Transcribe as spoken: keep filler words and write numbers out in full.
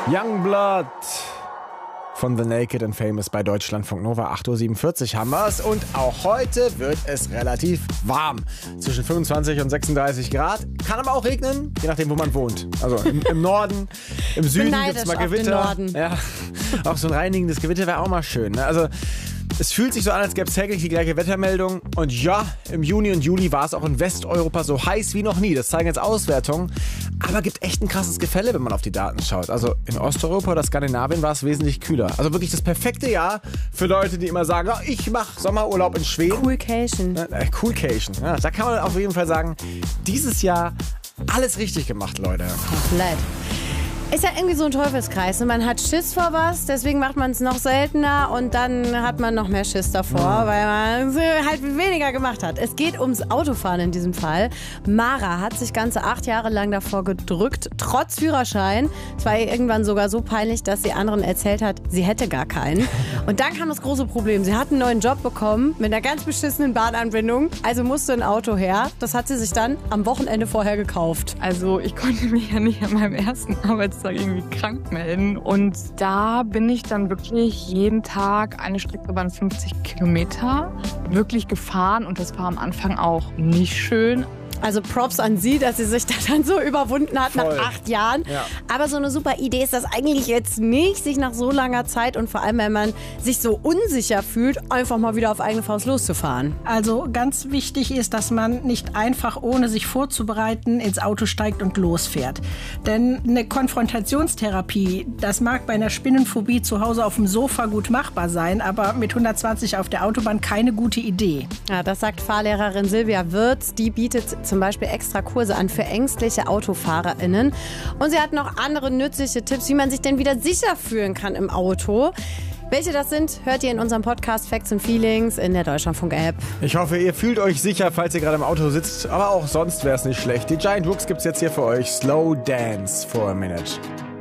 Youngblood von The Naked and Famous bei Deutschlandfunk Nova. acht Uhr siebenundvierzig haben wir es und auch heute wird es relativ warm. Zwischen fünfundzwanzig und sechsunddreißig Grad. Kann aber auch regnen, je nachdem, wo man wohnt. Also im, im Norden, im Süden gibt es mal Gewitter. Ja, auch so ein reinigendes Gewitter wäre auch mal schön. Ne? Also es fühlt sich so an, als gäbe es täglich die gleiche Wettermeldung. Und ja, im Juni und Juli war es auch in Westeuropa so heiß wie noch nie. Das zeigen jetzt Auswertungen. Aber gibt echt ein krasses Gefälle, wenn man auf die Daten schaut. Also in Osteuropa oder Skandinavien war es wesentlich kühler. Also wirklich das perfekte Jahr für Leute, die immer sagen, oh, ich mache Sommerurlaub in Schweden. Coolcation. Äh, Coolcation. Ja, da kann man auf jeden Fall sagen, dieses Jahr alles richtig gemacht, Leute. Komplett. Ist ja irgendwie so ein Teufelskreis. Man hat Schiss vor was, deswegen macht man es noch seltener und dann hat man noch mehr Schiss davor, mhm. weil man halt weniger gemacht hat. Es geht ums Autofahren in diesem Fall. Mara hat sich ganze acht Jahre lang davor gedrückt, trotz Führerschein. Es war ihr irgendwann sogar so peinlich, dass sie anderen erzählt hat, sie hätte gar keinen. Und dann kam das große Problem. Sie hat einen neuen Job bekommen mit einer ganz beschissenen Bahnanbindung, also musste ein Auto her. Das hat sie sich dann am Wochenende vorher gekauft. Also ich konnte mich ja nicht an meinem ersten Arbeitstag irgendwie krank melden. Und da bin ich dann wirklich jeden Tag, eine Strecke waren fünfzig Kilometer, wirklich gefahren. Und das war am Anfang auch nicht schön. Also Props an sie, dass sie sich da dann so überwunden hat. Voll. Nach acht Jahren. Ja. Aber so eine super Idee ist das eigentlich jetzt nicht, sich nach so langer Zeit und vor allem, wenn man sich so unsicher fühlt, einfach mal wieder auf eigene Faust loszufahren. Also ganz wichtig ist, dass man nicht einfach, ohne sich vorzubereiten, ins Auto steigt und losfährt. Denn eine Konfrontationstherapie, das mag bei einer Spinnenphobie zu Hause auf dem Sofa gut machbar sein, aber mit hundertzwanzig auf der Autobahn keine gute Idee. Ja, das sagt Fahrlehrerin Silvia Wirz. Die bietet zum Beispiel extra Kurse an für ängstliche AutofahrerInnen. Und sie hat noch andere nützliche Tipps, wie man sich denn wieder sicher fühlen kann im Auto. Welche das sind, hört ihr in unserem Podcast Facts and Feelings in der Deutschlandfunk-App. Ich hoffe, ihr fühlt euch sicher, falls ihr gerade im Auto sitzt. Aber auch sonst wäre es nicht schlecht. Die Giant Rooks gibt's jetzt hier für euch. Slow Dance for a Minute.